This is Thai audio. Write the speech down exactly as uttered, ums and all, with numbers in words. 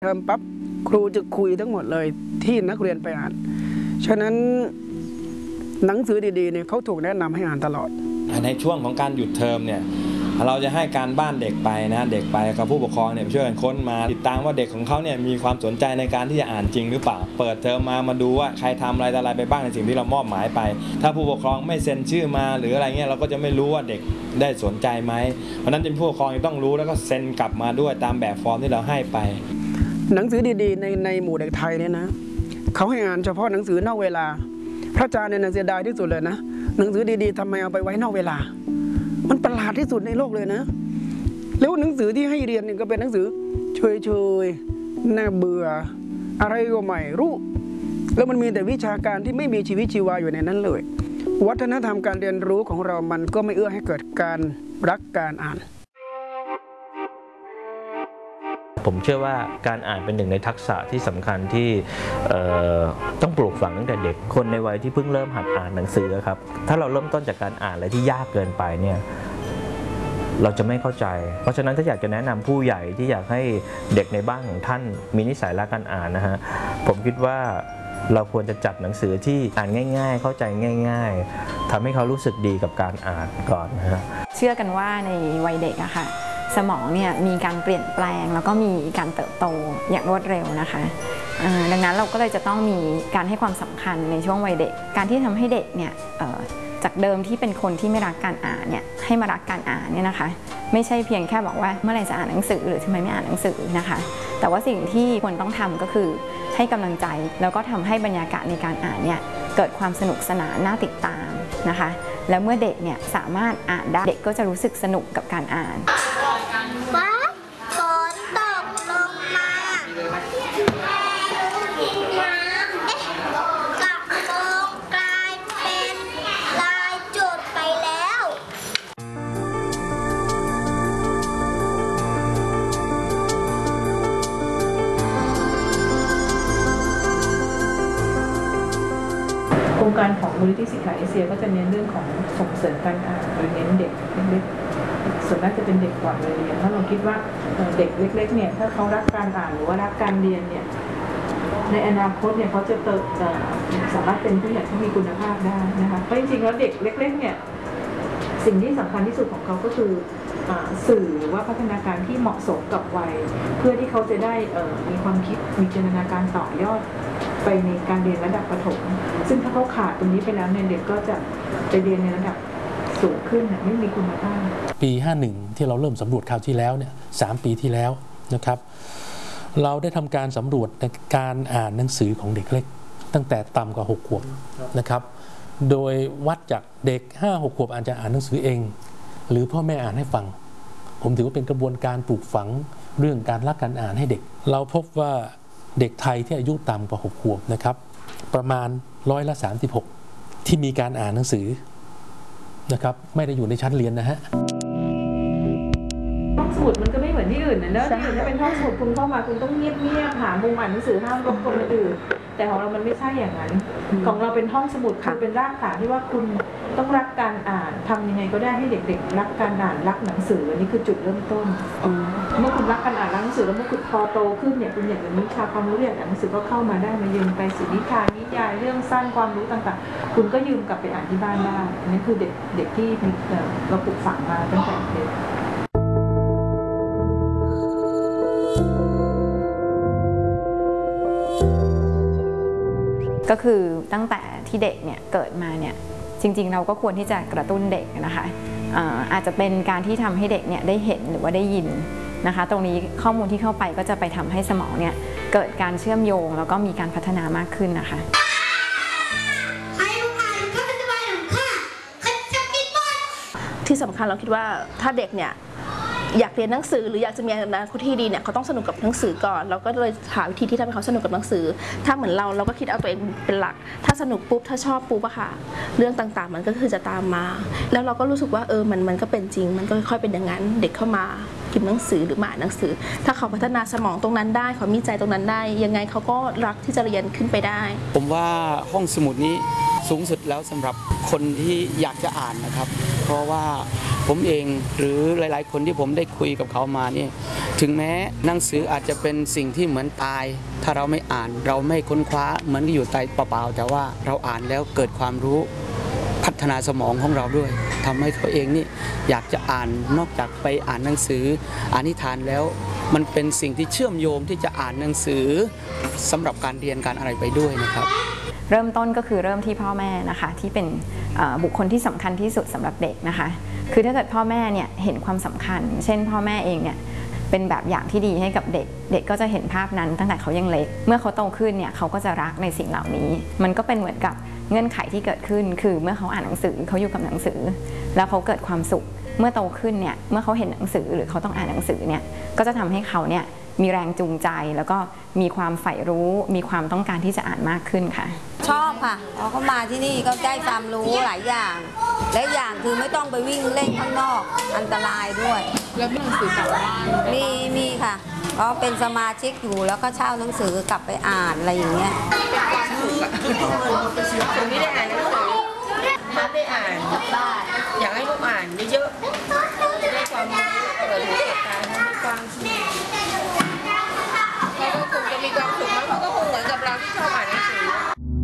เทอมปั๊บครูจะคุยทั้งหมดเลยที่นักเรียนไปอ่านฉะนั้นหนังสือดีๆเนี่ยเขาถูกแนะนำให้อ่านตลอดในช่วงของการหยุดเทอมเนี่ยเราจะให้การบ้านเด็กไปนะเด็กไปกับผู้ปกครองเนี่ยช่วยกันค้นมาติดตามว่าเด็กของเขาเนี่ยมีความสนใจในการที่จะอ่านจริงหรือเปล่าเปิดเทอมมามาดูว่าใครทำอะไรอะไรไปบ้างในสิ่งที่เรามอบหมายไปถ้าผู้ปกครองไม่เซ็นชื่อมาหรืออะไรเงี้ยเราก็จะไม่รู้ว่าเด็กได้สนใจไหมเพราะนั้นเป็นผู้ปกครองต้องรู้แล้วก็เซ็นกลับมาด้วยตามแบบฟอร์มที่เราให้ไปหนังสือดีๆในในหมู่เด็กไทยเนี่ยนะเขาให้อ่านเฉพาะหนังสือนอกเวลาพระอาจารย์เนี่ยเสียดายที่สุดเลยนะหนังสือดีๆทำไมเอาไปไว้นอกเวลามันประหลาดที่สุดในโลกเลยนะแล้วหนังสือที่ให้เรียนเนี่ยก็เป็นหนังสือเฉยๆน่าเบื่ออะไรก็ไม่รู้แล้วมันมีแต่วิชาการที่ไม่มีชีวิตชีวาอยู่ในนั้นเลยวัฒนธรรมการเรียนรู้ของเรามันก็ไม่เอื้อให้เกิดการรักการอ่านผมเชื่อว่าการอ่านเป็นหนึ่งในทักษะที่สำคัญที่ต้องปลูกฝังตั้งแต่เด็กคนในวัยที่เพิ่งเริ่มหัดอ่านหนังสือครับถ้าเราเริ่มต้นจากการอ่านอะไรที่ยากเกินไปเนี่ยเราจะไม่เข้าใจเพราะฉะนั้นถ้าอยากจะแนะนำผู้ใหญ่ที่อยากให้เด็กในบ้านของท่านมีนิสัยรักการอ่านนะฮะผมคิดว่าเราควรจะจัดหนังสือที่อ่านง่ายๆเข้าใจง่ายๆทำให้เขารู้สึกดีกับการอ่านก่อนนะฮะเชื่อกันว่าในวัยเด็กอะค่ะสมองเนี่ยมีการเปลี่ยนแปลงแล้วก็มีการเติบโตอย่างรวดเร็วนะคะดังนั้นเราก็เลยจะต้องมีการให้ความสำคัญในช่วงวัยเด็กการที่ทำให้เด็กเนี่ยจากเดิมที่เป็นคนที่ไม่รักการอ่านเนี่ยให้มารักการอ่านเนี่ยนะคะไม่ใช่เพียงแค่บอกว่าเมื่อไหร่จะอ่านหนังสือหรือทำไมไม่อ่านหนังสือนะคะแต่ว่าสิ่งที่ควรต้องทำก็คือให้กำลังใจแล้วก็ทำให้บรรยากาศในการอ่านเนี่ยเกิดความสนุกสนานน่าติดตามนะคะแล้วเมื่อเด็กเนี่ยสามารถอ่านได้เด็กก็จะรู้สึกสนุกกับการอ่านว้าฝนตกลงมาโครงการของมูลนิธิสิทธาเอเชียก็จะเน้นเรื่องของส่งเสริมการอ่านโดยเน้นเด็กเล็กๆส่วนมากจะเป็นเด็กก่อนเลยเรียนถ้าเราคิดว่าเด็กเล็กๆเนี่ยถ้าเขารักการอ่านหรือว่ารักการเรียนเนี่ยในอนาคตเนี่ยเขาจะเติบสามารถเป็นผู้ใหญ่ที่มีคุณภาพได้นะคะเพราะจริงๆแล้วเด็กเล็กๆเนี่ยสิ่งที่สำคัญที่สุดของเขาก็คือสื่อหรือว่าพัฒนาการที่เหมาะสมกับวัยเพื่อที่เขาจะได้มีความคิดมีจินตนาการต่อยอดไปในการเรียนระดับประถมซึ่งถ้าเขาขาดตรงนี้ไปแล้วเนี่ยเด็กก็จะไปเรียนในระดับสูงขึ้นไม่มีคุณภาพปีห้าสิบเอ็ดที่เราเริ่มสำรวจคราวที่แล้วเนี่ยสามปีที่แล้วนะครับเราได้ทำการสำรวจในการอ่านหนังสือของเด็กเล็กตั้งแต่ต่ำกว่าหกขวบนะครับโดยวัดจากเด็ก ห้าหก ขวบอาจจะอ่านหนังสือเองหรือพ่อแม่อ่านให้ฟังผมถือว่าเป็นกระบวนการปลูกฝังเรื่องการรักการอ่านให้เด็กเราพบว่าเด็กไทยที่อายุต่ำกว่าหกขวบนะครับประมาณร้อยละสามสิบหกที่มีการอ่านหนังสือนะครับไม่ได้อยู่ในชั้นเรียนนะฮะห้องสมุดมันก็ไม่เหมือนที่อื่นนะเนอะที่อื่นถ้าเป็นห้องสมุดคุณเข้ามาคุณต้องเงียบๆหามุมอ่านหนังสือห้ามรบกวนคนอื่นแต่ของเรามันไม่ใช่อย่างนั้นของเราเป็นห้องสมุดคือเป็นรากฐานที่ว่าคุณต้องรักการอ่านทำยังไงก็ได้ให้เด็กๆรักการอ่านรักหนังสืออันนี้คือจุดเริ่มต้นเมื่อคุณรักการอ่านรักหนังสือแล้วเมื่อคุณพอโตขึ้นเนี่ยคุณอยากจะมีวิชาความรู้อยากอ่านหนังสือก็เข้ามาได้มายืมไปสินิทานนิยายเรื่องสั้นความรู้ต่างๆคุณก็ยืมกลับไปอ่านที่บ้านได้อันนี้คือเด็กเด็กที่เราปลูกฝังมาตั้งแต่เด็กก็คือตั้งแต่ที่เด็กเนี่ยเกิดมาเนี่ยจริงๆเราก็ควรที่จะกระตุ้นเด็กนะคะอาจจะเป็นการที่ทำให้เด็กเนี่ยได้เห็นหรือว่าได้ยินนะคะตรงนี้ข้อมูลที่เข้าไปก็จะไปทำให้สมองเนี่ยเกิดการเชื่อมโยงแล้วก็มีการพัฒนามากขึ้นนะคะที่สำคัญเราคิดว่าถ้าเด็กเนี่ยอยากเรียนหนังสือหรืออยากจะมีอนาคตที่ดีเนี่ยเขาต้องสนุกกับหนังสือก่อนเราก็เลยหาวิธีที่ทำให้เขาสนุกกับหนังสือถ้าเหมือนเราเราก็คิดเอาตัวเองเป็นหลักถ้าสนุกปุ๊บถ้าชอบปุ๊บอะค่ะเรื่องต่างๆมันก็คือจะตามมาแล้วเราก็รู้สึกว่าเออมันมันก็เป็นจริงมันก็ค่อยๆเป็นอย่างนั้นเด็กเข้ามากินหนังสือหรือมาอ่านหนังสือถ้าเขาพัฒนาสมองตรงนั้นได้เขามีใจตรงนั้นได้ยังไงเขาก็รักที่จะเรียนขึ้นไปได้ผมว่าห้องสมุดนี้สูงสุดแล้วสำหรับคนที่อยากจะอ่านนะครับเพราะว่าผมเองหรือหลายๆคนที่ผมได้คุยกับเขามานี่ถึงแม้หนังสืออาจจะเป็นสิ่งที่เหมือนตายถ้าเราไม่อ่านเราไม่ค้นคว้าเหมือนอยู่ใต้เปล่าๆแต่ว่าเราอ่านแล้วเกิดความรู้พัฒนาสมองของเราด้วยทำให้เขาเองนี่อยากจะอ่านนอกจากไปอ่านหนังสืออ่านนิทานแล้วมันเป็นสิ่งที่เชื่อมโยงที่จะอ่านหนังสือสำหรับการเรียนการอะไรไปด้วยนะครับเริ่มต้นก็คือเริ่มที่พ่อแม่นะคะที่เป็นบุคคลที่สำคัญที่สุดสำหรับเด็กนะคะคือถ้าเกิดพ่อแม่เนี่ยเห็นความสำคัญเช่นพ่อแม่เองเนี่ยเป็นแบบอย่างที่ดีให้กับเด็กเด็กก็จะเห็นภาพนั้นตั้งแต่เขายังเล็กเมื่อเขาโตขึ้นเนี่ยเขาก็จะรักในสิ่งเหล่านี้มันก็เป็นเหมือนกับเงื่อนไขที่เกิดขึ้นคือเมื่อเขาอ่านหนังสือเขาอยู่กับหนังสือแล้วเขาเกิดความสุขเมื่อโตขึ้นเนี่ยเมื่อเขาเห็นหนังสือหรือเขาต้องอ่านหนังสือเนี่ยก็จะทำให้เขาเนี่ยมีแรงจูงใจแล้วก็มีความใฝ่รู้มีความต้องการที่จะอ่านมากขึ้นค่ะชอบค่ะพอเขามาที่นี่ก็ได้ความรู้หลายอย่างและอย่างคือไม่ต้องไปวิ่งเล่นข้างนอกอันตรายด้วยแล้วมีหนังสือกลับบ้านมีมีค่ะก็เป็นสมาชิกอยู่แล้วก็เช่าหนังสือกลับไปอ่านอะไรอย่างเงี้ยคนที่ได้อ่านหนังสือถ้าได้อ่านอยากให้ลูกอ่านเยอะๆ